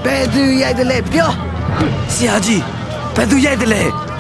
ဘယ်သူရိုက်တယ်လဲပြောဆရာကြီးဘယ်သူရိုက်တယ်လဲ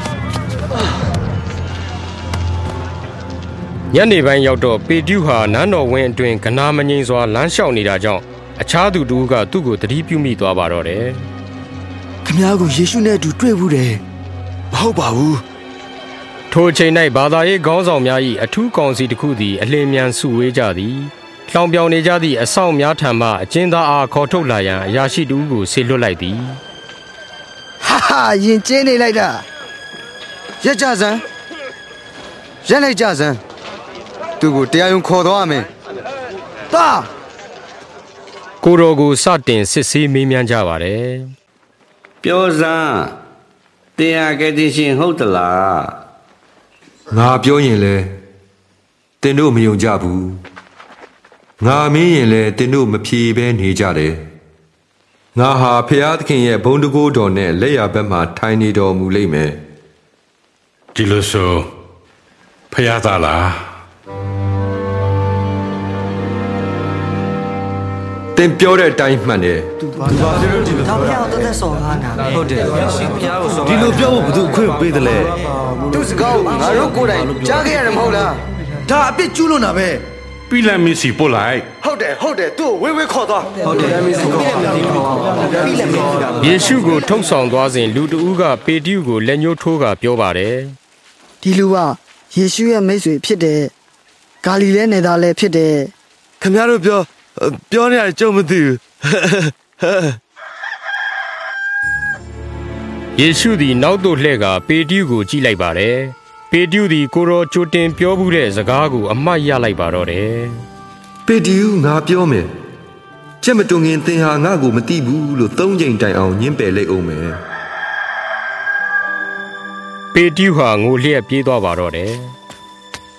ညနေပိုင်းရောက်တော့ပေတူးဟာနန်းတော်ဝင်းအတွင်ကနာမငိမ့်စွာလမ်းလျှောက်နေတာကြောင့်အခြားသူတူကသူ့ကိုသတိပြုမိသွားပါတော့တယ်ခမည်းကိုယေရှုနဲ့အတူတွေ့ဘူးတယ်မဟုတ်ပါဘူးထိုအချိန်၌ဘာသာရေးခေါင်းဆောင်များ၏အထူးကောင်စီတစ်ခုသည်အလင်းမြန်စုဝေးကြသည်လောင်ပြောင်နေကြသည့်အဆောင်များထံမှအကျဉ်းသားအားခေါ်ထုတ်လာရန်အရာရှိတူကိုဆေလွတ်လိုက်သည်ဟာဟာရင်ကျင်းနေလိုက်တာရက်ကြစမ်းရက်လိုက်ကြစမ်းသူကိုတရားရုံးခေါ်သွားမယ်တာကိုတော်ကိုစတင်စစ်ဆေးမေးမြန်းကြပါတယ်ပြောစမ်းတရားကတိရှင်ဟုတ်သလားငါပြောရင်လဲတင်တို့မယုံကြဘူးငါမင်းရင်လဲတင်တို့မဖြေဘဲနေကြတယ်ငါဟာဖျားသခင်ရဲ့ဘုန်းတကိုးတော်နဲ့လက်ရဘက်မှာထိုင်နေတော်မူလိမ့်မယ်ဒီလိုဆိုဖျားသားလားတင်ပြောတဲ့အတိုင်းမှန်တယ်သူဘာပြောလို့ဒီလိုဒါဖျားတော့တက်ဆော်ကားနာဟုတ်တယ်ရှင်ဖျားကိုဆော်ဒီလိုပြောဖို့ဘယ်သူအခွင့်ပေးတယ်လဲသူစကားငါတို့ကိုယ်တိုင်ကြားခဲ့ရတယ်မဟုတ်လားဒါအပြစ်ကျူးလွန်တာပဲပြီးလက်မစီပို့လိုက်ဟုတ်တယ်သူ့ဝေးဝေးခေါ်သွားဟုတ်တယ်ယေရှုကိုထုတ်ဆောင်သွားစဉ်လူတဦးကပေတရုကိုလက်ညှိုးထိုးကပြောပါတယ်ဒီလူကယေရှုရဲ့မိတ်ဆွေဖြစ်တယ်ဂါလိလဲနယ်သားလည်းဖြစ်တယ်ခင်ဗျားတို့ပြောနေရတယ်ကြုံမသိဘူးယေရှုသည်နောက်သို့လှည့်ကပေတရုကိုကြည့်လိုက်ပါတယ်ပေတရုသည်ကိုတော်ကြိုတင်ပြောမှုတဲ့စကားကိုအမှတ်ရလိုက်ပါတော့တယ်ပေတရုငါပြောမယ်ကြက်မတွင်ခင်သင်ဟာငါ့ကိုမသိဘူးလို့၃ချိန်တိုင်အောင်ညှင်းပယ်လိုက်အောင်မယ်ပေတရုဟာငိုလျက်ပြေးသွားပါတော့တယ်